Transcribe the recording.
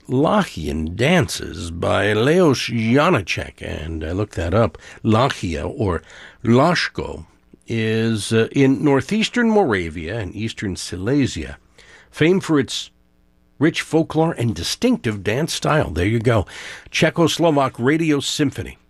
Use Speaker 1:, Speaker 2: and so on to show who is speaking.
Speaker 1: Lachian dances by Leos Janáček, and I looked that up. Lachia, or Lashko, is in northeastern Moravia and eastern Silesia, famed for its rich folklore and distinctive dance style. There you go. Czechoslovak Radio Symphony.